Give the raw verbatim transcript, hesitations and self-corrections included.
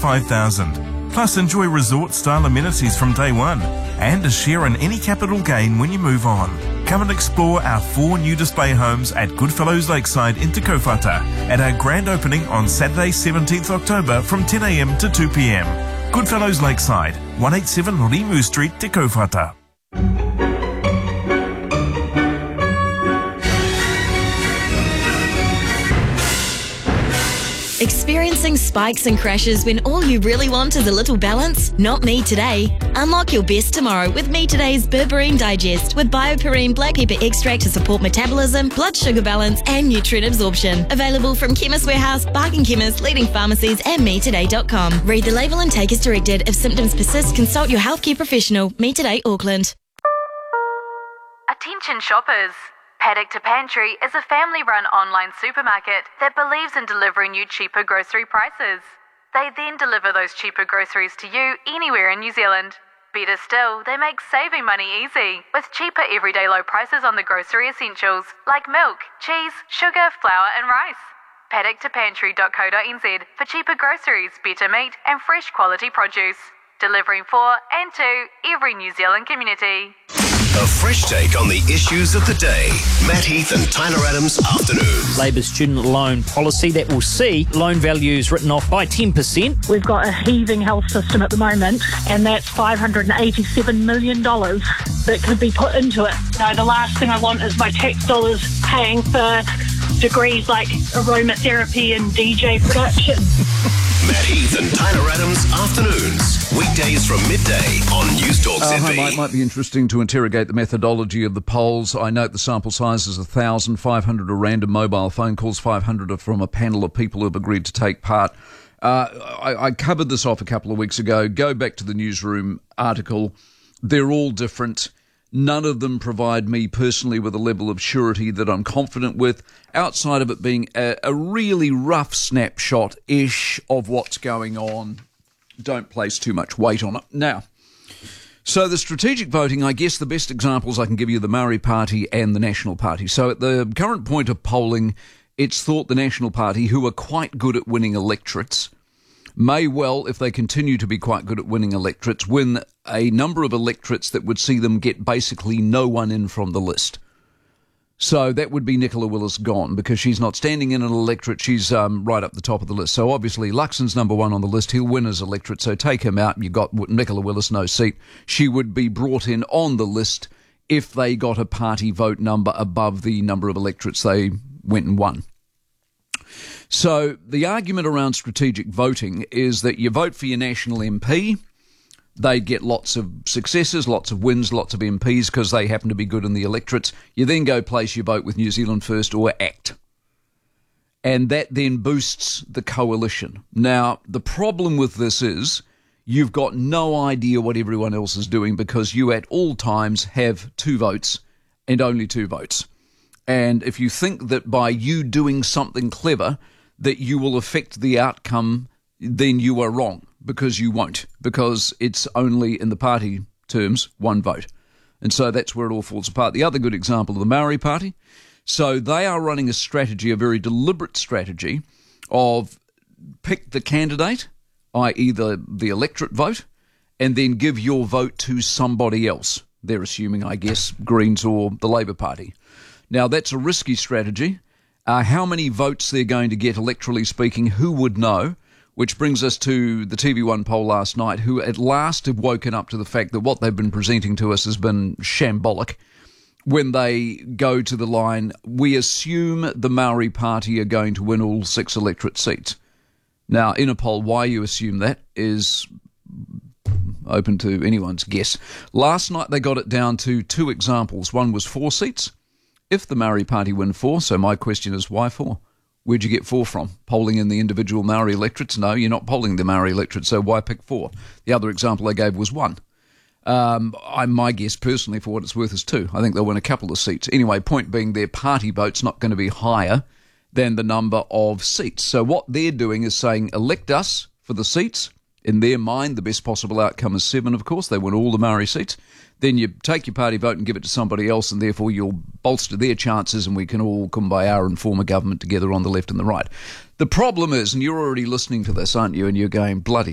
five thousand. Plus, enjoy resort-style amenities from day one and a share in any capital gain when you move on. Come and explore our four new display homes at Goodfellows Lakeside in Te Kaupata at our grand opening on Saturday seventeenth October from ten a m to two p m. Goodfellows Lakeside, one eighty-seven Rimu Street, Te Kaupata. Experiencing spikes and crashes when all you really want is a little balance? Not me today. Unlock your best tomorrow with Me Today's Berberine Digest with Bioperine black pepper extract to support metabolism, blood sugar balance and nutrient absorption. Available from Chemist Warehouse, Barking Chemist, leading pharmacies and me today dot com. Read the label and take as directed. If symptoms persist, consult your healthcare professional. Me Today Auckland. Attention shoppers. Paddock to Pantry is a family-run online supermarket that believes in delivering you cheaper grocery prices. They then deliver those cheaper groceries to you anywhere in New Zealand. Better still, they make saving money easy, with cheaper everyday low prices on the grocery essentials like milk, cheese, sugar, flour and rice. paddock to pantry dot co dot n z for cheaper groceries, better meat and fresh quality produce. Delivering for and to every New Zealand community. A fresh take on the issues of the day. Matt Heath and Tyler Adams Afternoons. Labour's student loan policy that will see loan values written off by ten percent. We've got a heaving health system at the moment, and that's five hundred eighty-seven million dollars that could be put into it. You know, the last thing I want is my tax dollars paying for degrees like aromatherapy and D J production. Matt Heath and Tyler Adams Afternoons. Weekdays from midday on News Talk Uh, Z B. hi, Mike. Might be interesting to interrogate the methodology of the polls. I note the sample size is one thousand five hundred are random mobile phone calls, five hundred are from a panel of people who have agreed to take part. Uh, I, I covered this off a couple of weeks ago. Go back to the newsroom article. They're all different. None of them provide me personally with a level of surety that I'm confident with, outside of it being a, a really rough snapshot-ish of what's going on. Don't place too much weight on it. Now, so the strategic voting, I guess the best examples I can give you are the Maori Party and the National Party. So at the current point of polling, it's thought the National Party, who are quite good at winning electorates, may well, if they continue to be quite good at winning electorates, win a number of electorates that would see them get basically no one in from the list. So that would be Nicola Willis gone, because she's not standing in an electorate. She's um, right up the top of the list. So obviously Luxon's number one on the list. He'll win his electorate. So take him out. You've got Nicola Willis, no seat. She would be brought in on the list if they got a party vote number above the number of electorates they went and won. So the argument around strategic voting is that you vote for your national M P. They get lots of successes, lots of wins, lots of M Ps because they happen to be good in the electorates. You then go place your vote with New Zealand First or ACT. And that then boosts the coalition. Now, the problem with this is you've got no idea what everyone else is doing because you at all times have two votes and only two votes. And if you think that by you doing something clever that you will affect the outcome, then you are wrong, because you won't, because it's only, in the party terms, one vote. And so that's where it all falls apart. The other good example of the Maori Party, so they are running a strategy, a very deliberate strategy, of pick the candidate, that is the, the electorate vote, and then give your vote to somebody else. They're assuming, I guess, Greens or the Labour Party. Now, that's a risky strategy. Uh, how many votes they're going to get, electorally speaking, who would know? Which brings us to the T V one poll last night, who at last have woken up to the fact that what they've been presenting to us has been shambolic. When they go to the line, we assume the Maori Party are going to win all six electorate seats. Now, in a poll, why you assume that is open to anyone's guess. Last night they got it down to two examples. One was four seats. If the Maori Party win four, so my question is, why four? Where'd you get four from? Polling in the individual Maori electorates? No, you're not polling the Maori electorate, so why pick four? The other example I gave was one. Um, I, my guess, personally, for what it's worth, is two. I think they'll win a couple of seats. Anyway, point being, their party vote's not going to be higher than the number of seats. So what they're doing is saying, elect us for the seats. In their mind, the best possible outcome is seven, of course. They win all the Maori seats. Then you take your party vote and give it to somebody else, and therefore you'll bolster their chances, and we can all kumbaya and form a government together on the left and the right. The problem is, and you're already listening to this, aren't you, and you're going, bloody